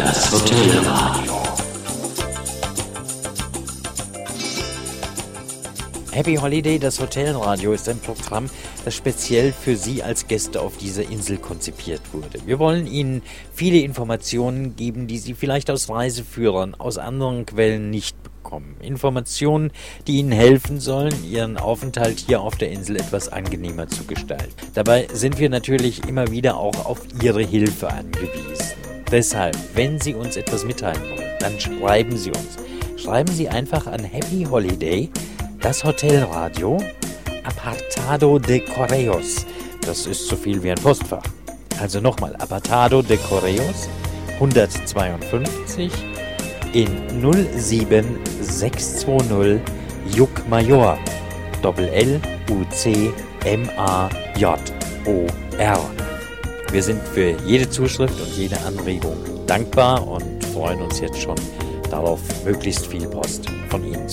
Das Hotelradio. Happy Holiday, das Hotelradio, ist ein Programm, das speziell für Sie als Gäste auf dieser Insel konzipiert wurde. Wir wollen Ihnen viele Informationen geben, die Sie vielleicht aus Reiseführern, aus anderen Quellen nicht bekommen. Informationen, die Ihnen helfen sollen, Ihren Aufenthalt hier auf der Insel etwas angenehmer zu gestalten. Dabei sind wir natürlich immer wieder auch auf Ihre Hilfe angewiesen. Deshalb, wenn Sie uns etwas mitteilen wollen, dann schreiben Sie uns. Schreiben Sie einfach an Happy Holiday, das Hotelradio, Apartado de Correos. Das ist so viel wie ein Postfach. Also nochmal, Apartado de Correos 152 in 07620 Llucmajor. L-L-U-C-M-A-J-O-R. Wir sind für jede Zuschrift und jede Anregung dankbar und freuen uns jetzt schon darauf, möglichst viel Post von Ihnen